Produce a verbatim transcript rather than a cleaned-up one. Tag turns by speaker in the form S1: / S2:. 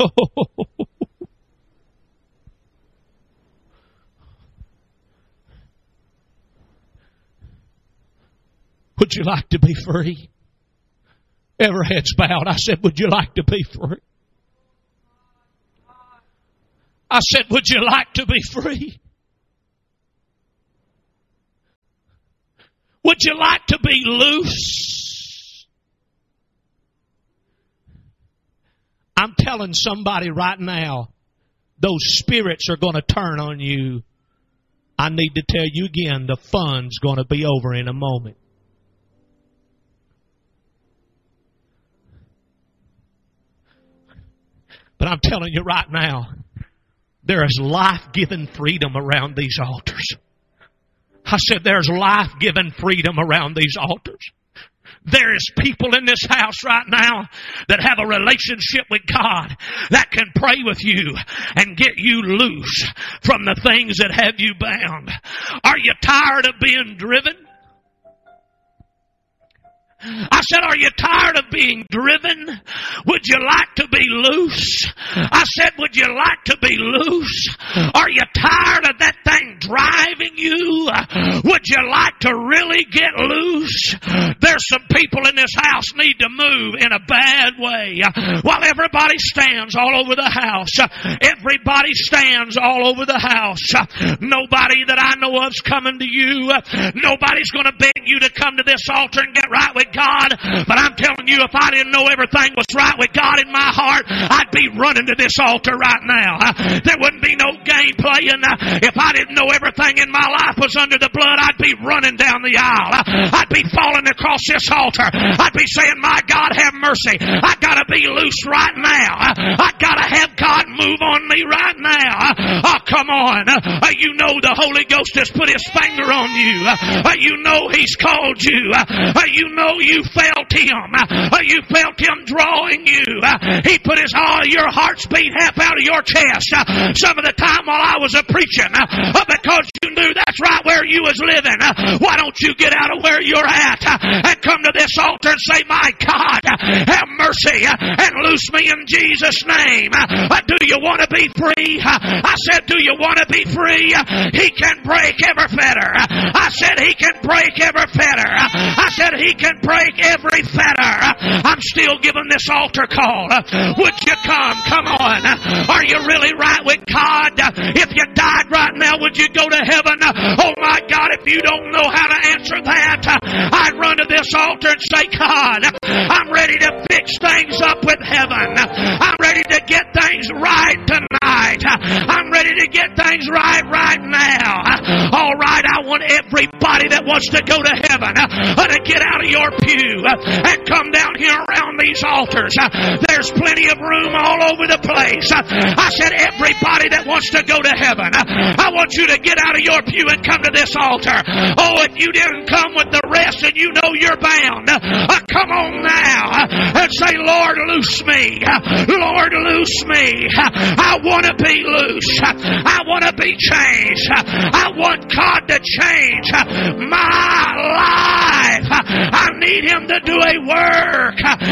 S1: Would you like to be free? Every head's bowed. I said, would you like to be free? I said, would you like to be free? Would you like to be loose? I'm telling somebody right now, those spirits are going to turn on you. I need to tell you again, the fun's going to be over in a moment. But I'm telling you right now, there is life-giving freedom around these altars. I said there's life-giving freedom around these altars. There is people in this house right now that have a relationship with God that can pray with you and get you loose from the things that have you bound. Are you tired of being driven? I said, are you tired of being driven? Would you like to be loose? I said, would you like to be loose? Are you tired of that thing driving you? Would you like to really get loose? There's some people in this house need to move in a bad way. While everybody stands all over the house, everybody stands all over the house. Nobody that I know of is coming to you. Nobody's going to beg you to come to this altar and get right with God. But I'm telling you, if I didn't know everything was right with God in my heart, I'd be running to this altar right now. There wouldn't be no game playing. If I didn't know everything in my life was under the blood, I'd be running down the aisle. I'd be falling across this altar. I'd be saying, my God, have mercy. I gotta be loose right now. I gotta have God move on me right now. Oh, come on. You know the Holy Ghost has put His finger on you. You know He's called you. You know you felt Him. You felt Him drawing you. He put His all your heart's beat half out of your chest. Some of the time while I was a preaching, because you knew that's right where you was living. Why don't you get out of where you're at and come to this altar and say, my God, have mercy and loose me in Jesus' name. Do you want to be free? I said, do you want to be free? He can break every fetter. I said, He can break every fetter. I said, He can break every fetter. I'm still giving this altar call. Would you come? Come on. Are you really right with God? If you died right now, would you go to heaven? Oh my God, if you don't know how to answer that, I'd run to this altar and say, God, I'm ready to fix things up with heaven. I'm ready to get things right tonight. I'm ready to get things right right now. All right, I want everybody that wants to go to heaven to get out of your pew and come down here around these altars. There's plenty of room all over the place. I said, everybody that wants to go to heaven, I want you to get out of your pew and come to this altar. Oh, if you didn't come with the rest and you know you're bound, uh, come on now and say, Lord, loose me. Lord, loose me. I want to be loose. I want to be changed. I want God to change my life. I need Him to do a work